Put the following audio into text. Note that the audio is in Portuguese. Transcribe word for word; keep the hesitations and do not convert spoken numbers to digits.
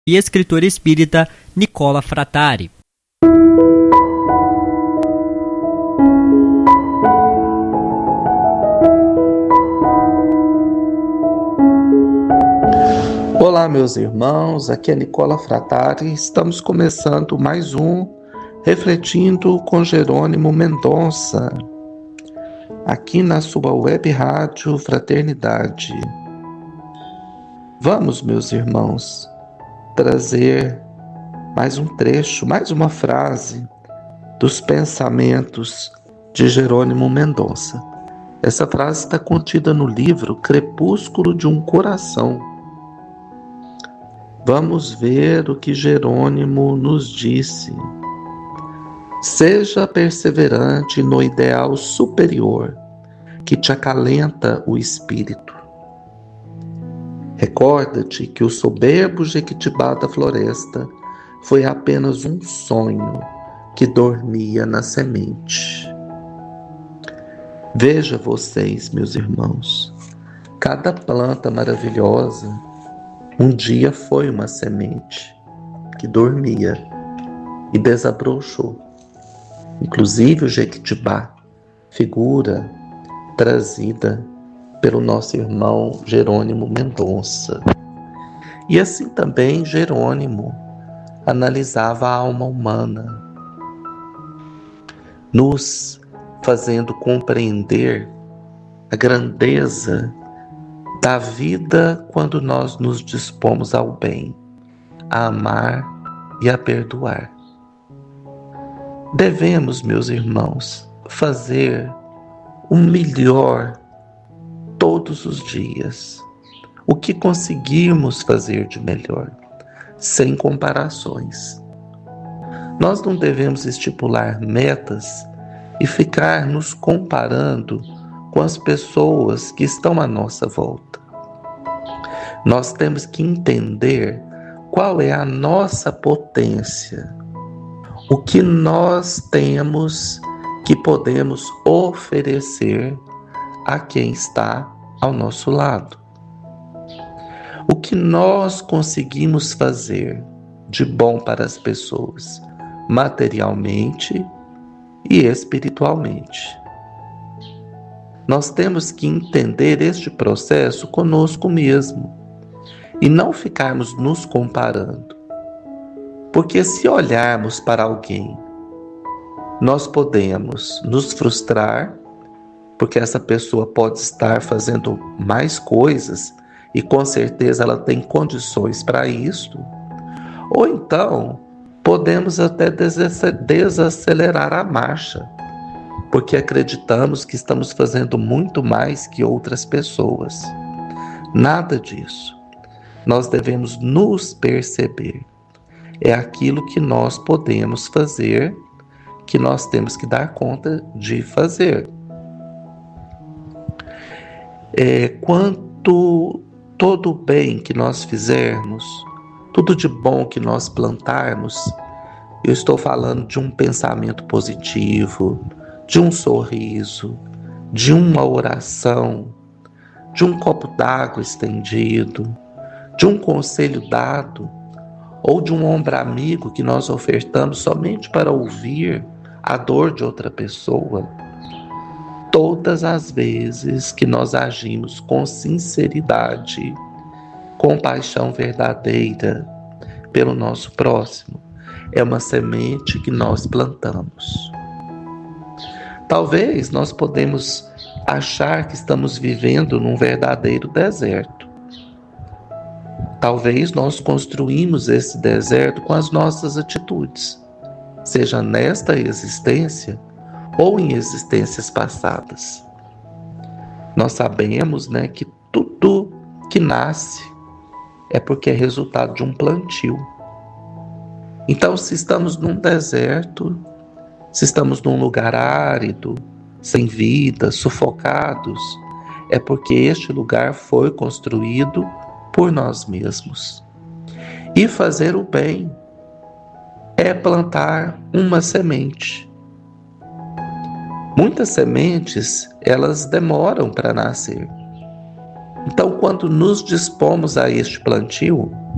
e escritor espírita Nicola Frattari. Olá, meus irmãos, aqui é Nicola Frattari. Estamos começando mais um Refletindo com Jerônimo Mendonça, aqui na sua web rádio Fraternidade. Vamos, meus irmãos, trazer mais um trecho, mais uma frase dos pensamentos de Jerônimo Mendonça. Essa frase está contida no livro Crepúsculo de um Coração. Vamos ver o que Jerônimo nos disse. Seja perseverante no ideal superior que te acalenta o espírito. Recorda-te que o soberbo jequitibá da floresta foi apenas um sonho que dormia na semente. Veja vocês, meus irmãos, cada planta maravilhosa um dia foi uma semente que dormia e desabrochou. Inclusive o jequitibá, figura trazida pelo nosso irmão Jerônimo Mendonça. E assim também Jerônimo analisava a alma humana, nos fazendo compreender a grandeza da vida quando nós nos dispomos ao bem, a amar e a perdoar. Devemos, meus irmãos, fazer o melhor todos os dias, o que conseguirmos fazer de melhor, sem comparações. Nós não devemos estipular metas e ficar nos comparando com as pessoas que estão à nossa volta. Nós temos que entender qual é a nossa potência, o que nós temos que podemos oferecer a quem está ao nosso lado. O que nós conseguimos fazer de bom para as pessoas, materialmente e espiritualmente. Nós temos que entender este processo conosco mesmo e não ficarmos nos comparando. Porque se olharmos para alguém, nós podemos nos frustrar, porque essa pessoa pode estar fazendo mais coisas e com certeza ela tem condições para isso. Ou então, podemos até desacelerar a marcha, porque acreditamos que estamos fazendo muito mais que outras pessoas. Nada disso. Nós devemos nos perceber. É aquilo que nós podemos fazer, que nós temos que dar conta de fazer. É, quanto todo o bem que nós fizermos, tudo de bom que nós plantarmos, eu estou falando de um pensamento positivo, de um sorriso, de uma oração, de um copo d'água estendido, de um conselho dado, ou de um ombro amigo que nós ofertamos somente para ouvir a dor de outra pessoa. Todas as vezes que nós agimos com sinceridade, com paixão verdadeira pelo nosso próximo, é uma semente que nós plantamos. Talvez nós podemos achar que estamos vivendo num verdadeiro deserto. Talvez nós construímos esse deserto com as nossas atitudes, seja nesta existência ou em existências passadas. Nós sabemos, né, que tudo que nasce é porque é resultado de um plantio. Então, se estamos num deserto, se estamos num lugar árido, sem vida, sufocados, é porque este lugar foi construído por nós mesmos. E fazer o bem é plantar uma semente. Muitas sementes, elas demoram para nascer. Então, quando nos dispomos a este plantio,